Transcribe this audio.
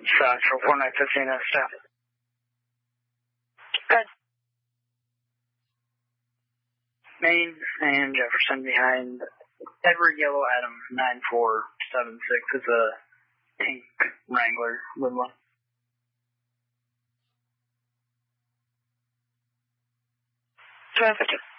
Central 4915 at staff. Good. Main and Jefferson behind Edward Yellow Adam 9476. It's a pink Wrangler Limousine. Traffic.